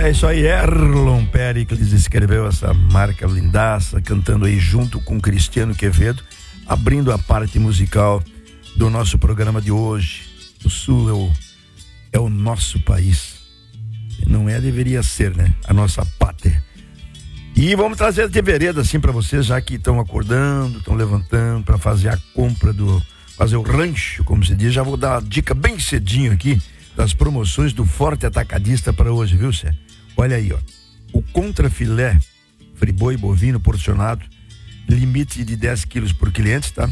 É isso aí, Erlon Pericles escreveu essa marca lindaça, cantando aí junto com Cristiano Quevedo, abrindo a parte musical do nosso programa de hoje. O Sul é o nosso país. Não é, deveria ser, né? A nossa pátria. E vamos trazer de vereda assim para vocês, já que estão acordando, estão levantando para fazer a compra fazer o rancho, como se diz. Já vou dar a dica bem cedinho aqui das promoções do Forte Atacadista para hoje, viu, Cé? Olha aí, ó. O contrafilé friboi bovino porcionado, limite de 10 quilos por cliente, tá? R$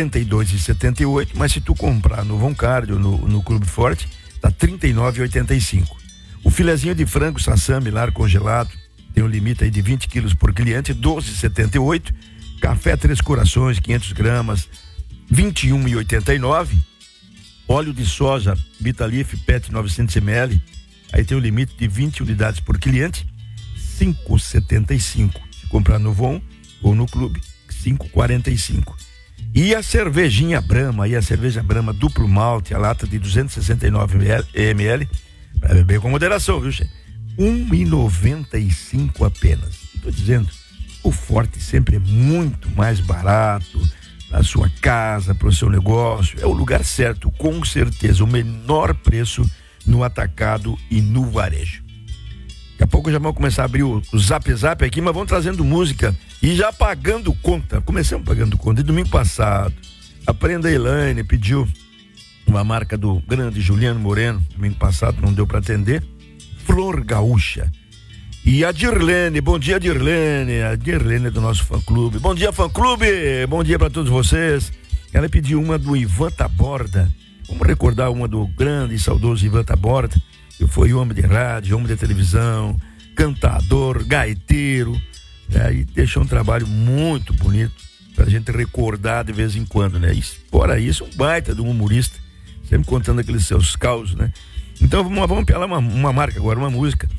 42,78, mas se tu comprar no Von Cardio, no Clube Forte, tá R$ 39,85. O filezinho de frango sassami lar congelado, tem um limite aí de 20 quilos por cliente, R$ 12,78. Café Três Corações, 500 gramas, R$ 21,89. Óleo de soja Vitalif PET 900 ml, aí tem o limite de 20 unidades por cliente, R$ 5,75. Se comprar no Von ou no Clube, R$ 5,45. E a cervejinha Brahma, aí a cerveja Brahma duplo malte, a lata de 269 ml, para beber com moderação, viu, chefe? R$ 1,95 apenas. Estou dizendo, o Forte sempre é muito mais barato, na sua casa, para o seu negócio, é o lugar certo, com certeza, o menor preço no atacado e no varejo. Daqui a pouco já vamos começar a abrir o Zap Zap aqui, mas vamos trazendo música e já pagando conta. Começamos pagando conta. E domingo passado, a Prenda Elaine pediu uma marca do grande Juliano Moreno, domingo passado não deu para atender, Flor Gaúcha. E a Dirlene, bom dia, Dirlene, a Dirlene é do nosso fã-clube. Bom dia, fã-clube, bom dia para todos vocês. Ela pediu uma do Ivan Taborda. Vamos recordar uma do grande e saudoso Ivan Taborda, que foi homem de rádio, homem de televisão, cantador, gaiteiro, e deixou um trabalho muito bonito pra gente recordar de vez em quando, né? E, fora isso, um baita de um humorista, sempre contando aqueles seus causos, né? Então vamos pelar uma marca agora, uma música